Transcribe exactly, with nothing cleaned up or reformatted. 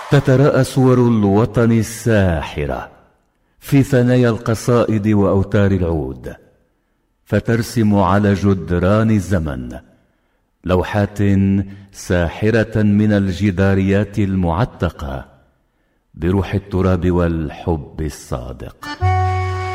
تتراءى صور الوطن الساحرة في ثنايا القصائد وأوتار العود، فترسم على جدران الزمن لوحات ساحرة من الجداريات المعتقة بروح التراب والحب الصادق.